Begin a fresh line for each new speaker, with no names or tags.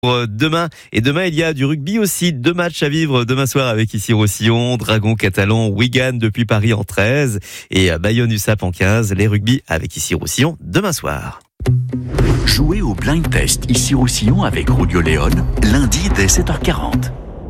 Demain. Et demain, il y a du rugby aussi. 2 matchs à vivre demain soir avec Issy-Roussillon, Dragon catalan, Wigan depuis Paris en 13 et Bayonne-USAP en 15. Les rugby avec Issy-Roussillon demain soir.
Jouez au blind test Issy-Roussillon avec Rudio Léon, lundi dès 7h40.